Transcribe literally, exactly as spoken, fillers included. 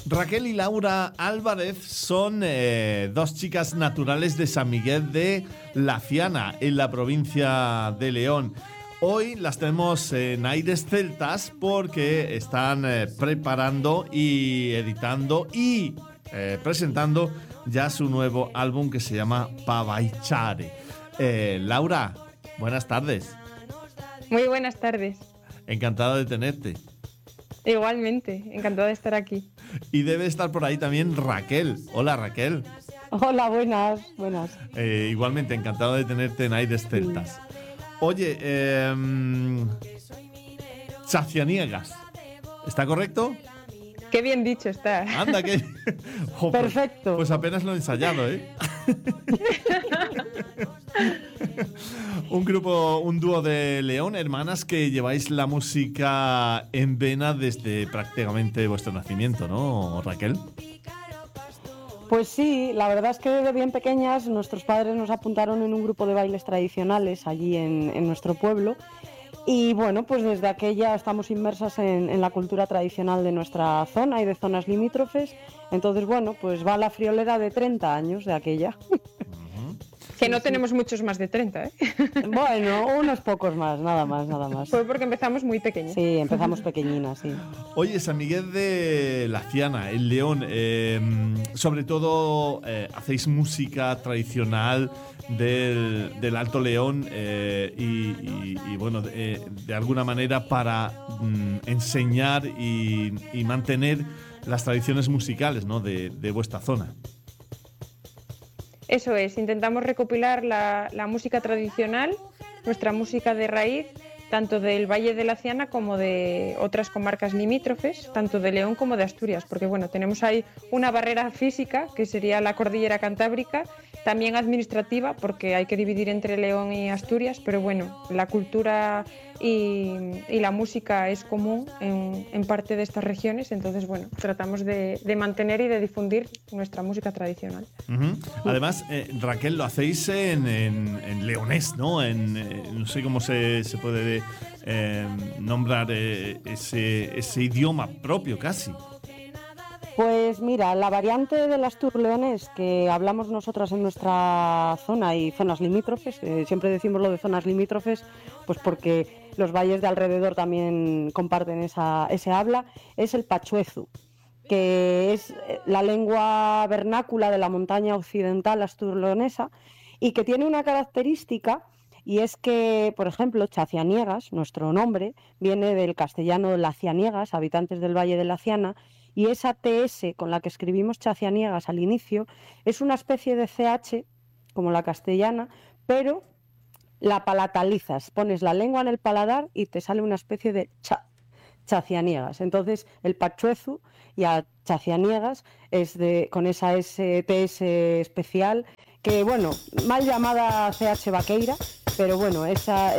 Raquel y Laura Álvarez son eh, dos chicas naturales de San Miguel de Laciana, en la provincia de León. Hoy las tenemos en Aires Celtas porque están eh, preparando y editando y eh, presentando ya su nuevo álbum que se llama Pavaichare. Eh, Laura, buenas tardes. Muy buenas tardes. Encantado de tenerte. Igualmente, encantada de estar aquí. Y debe estar por ahí también Raquel. Hola, Raquel. Hola, buenas, buenas. Eh, igualmente, encantado de tenerte en Aires Celtas. Oye, eh, Chacianiegas, ¿está correcto? Qué bien dicho está. Anda, que... Oh, perfecto. Pues, pues apenas lo he ensayado, ¿eh? Un grupo, un dúo de León, hermanas, que lleváis la música en vena desde prácticamente vuestro nacimiento, ¿no, Raquel? Pues sí, la verdad es que desde bien pequeñas nuestros padres nos apuntaron en un grupo de bailes tradicionales allí en, en nuestro pueblo. Y bueno, pues desde aquella estamos inmersas en, en la cultura tradicional de nuestra zona y de zonas limítrofes. Entonces, bueno, pues va la friolera de treinta años de aquella. Que no tenemos muchos más de treinta, ¿eh? Bueno, unos pocos más, nada más, nada más. Fue porque empezamos muy pequeñas. Sí, empezamos pequeñinas, sí. Oye, San Miguel de Laciana, el León, eh, sobre todo eh, hacéis música tradicional del, del Alto León eh, y, y, y, bueno, de, de alguna manera para mm, enseñar y, y mantener las tradiciones musicales, ¿no?, de, de vuestra zona. Eso es, intentamos recopilar la, la música tradicional, nuestra música de raíz, tanto del Valle de Laciana como de otras comarcas limítrofes, tanto de León como de Asturias, porque bueno, tenemos ahí una barrera física, que sería la cordillera cantábrica, también administrativa, porque hay que dividir entre León y Asturias, pero bueno, la cultura y, y la música es común en, en parte de estas regiones, entonces bueno, tratamos de, de mantener y de difundir nuestra música tradicional. Uh-huh. Además, eh, Raquel, lo hacéis en, en, en leonés, ¿no? En, eh, no sé cómo se, se puede eh, nombrar eh, ese, ese idioma propio casi. Pues mira, la variante del astur-leonés que hablamos nosotras en nuestra zona y zonas limítrofes, eh, siempre decimos lo de zonas limítrofes, pues porque los valles de alrededor también comparten esa, ese habla, es el pachuezu, que es la lengua vernácula de la montaña occidental astur-leonesa y que tiene una característica, y es que, por ejemplo, Chacianiegas, nuestro nombre, viene del castellano lacianiegas, habitantes del Valle de Laciana, y esa te ese con la que escribimos Chacianiegas al inicio es una especie de ce hache, como la castellana, pero la palatalizas, pones la lengua en el paladar y te sale una especie de cha, Chacianiegas. Entonces, el pachuezu y a Chacianiegas es de, con esa ese, te ese especial, que bueno, mal llamada ce hache vaqueira, pero bueno, esa